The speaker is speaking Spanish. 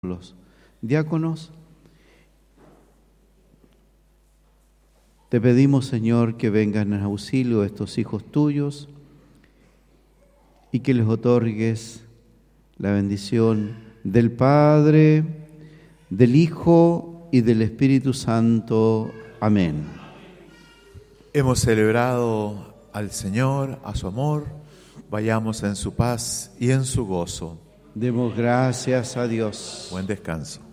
los diáconos. Te pedimos, Señor, que vengan en auxilio a estos hijos tuyos y que les otorgues la bendición del Padre, del Hijo y del Espíritu Santo. Amén. Hemos celebrado al Señor, a su amor. Vayamos en su paz y en su gozo. Demos gracias a Dios. Buen descanso.